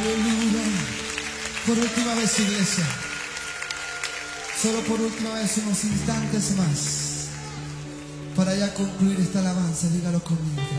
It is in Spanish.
Aleluya. Por última vez, iglesia. Solo por última vez, unos instantes más. Para ya concluir esta alabanza, dígalo conmigo.